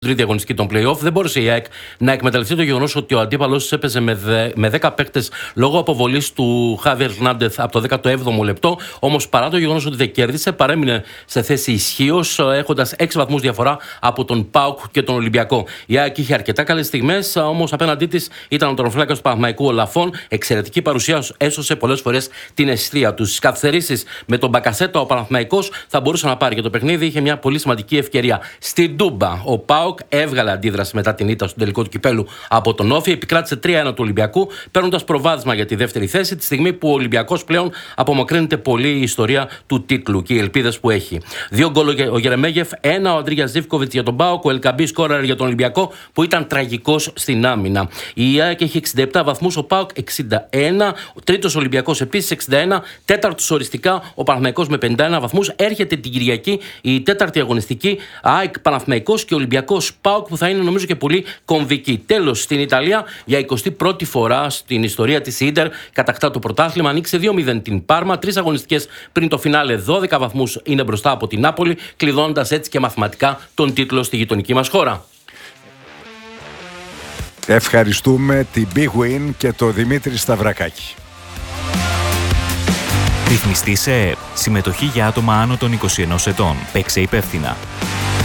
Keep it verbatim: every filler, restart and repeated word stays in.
τρίτη αγωνιστική των play-off. Δεν μπόρεσε η ΑΕΚ να εκμεταλλευτεί το γεγονός ότι ο αντίπαλος της έπαιζε με, δε, με δέκα παίκτες λόγω αποβολής του Χάβι Ερνάντεθ από το δέκατο έβδομο λεπτό. Όμως παρά το γεγονός ότι δεν κέρδισε, παρέμεινε σε θέση ισχύως, έχοντας έξι βαθμούς διαφορά από τον ΠΑΟΚ και τον Ολυμπιακό. Η ΑΕΚ είχε αρκετά καλές στιγμές, όμως απέναντί της ήταν ο τερματοφύλακας του Παναθηναϊκού ο Λαφών. Εξαιρετική παρουσία, έσωσε πολλές φορές την αιστεία του. Στις καθυστερήσεις με τον Μπακασέτα, ο Παναθηναϊκός θα μπορούσε να πάρει και το παιχνίδι. Είχε μια πολύ σημαντική ευκαιρία. Στην Τούμπα, ο ΠΑΟΚ έβγαλε αντίδραση μετά την ήττα στο τελικό του κυπέλου από τον Όφη. Επικράτησε τρία ένα του Ολυμπιακού, παίρνοντας προβάδισμα για τη δεύτερη θέση, τη στιγμή που ο Ολυμπιακός πλέον απομακρύνεται πολύ η ιστορία του τίτλου και οι ελπίδες που έχει. Δύο γκολ ο Γερεμέγεφ, ένα ο Αντρίγια Ζίβκοβιτς για τον ΠΑΟΚ, ο Ελκαμπή σκόραρε για τον Ολυμπιακό που ήταν τραγικός στην άμυνα. Η ΑΕΚ έχει εξήντα επτά βαθμούς, ο ΠΑΟΚ εξήντα ένα, ο τρίτος Ολυμπιακός επίσης εξήντα ένα, τέταρτος οριστικά ο Παναθηναϊκός με πενήντα ένα βαθμούς. Έρχεται την Κυριακή η τέταρτη αγωνιστική, ΑΕΚ Παναθηναϊκός και Ολυμπιακός ΠΑΟΚ, που θα είναι νομίζω και πολύ κομβική. Τέλος, στην Ιταλία, για εικοστή πρώτη φορά στην ιστορία της Ίντερ κατακτά το πρωτάθλημα, ανοίξει δύο μηδέν την Πάρμα, τρεις αγωνιστικές πριν το φινάλε, δώδεκα βαθμούς είναι μπροστά από την Νάπολη, κλειδώνοντας έτσι και μαθηματικά τον τίτλο στη γειτονική μας χώρα. Ευχαριστούμε την Big Win και τον Δημήτρη Σταυρακάκη. Ρυθμιστή σε ΕΕΠ. Συμμετοχή για άτομα άνω των είκοσι ενός ετών. Παίξε υπεύθυνα.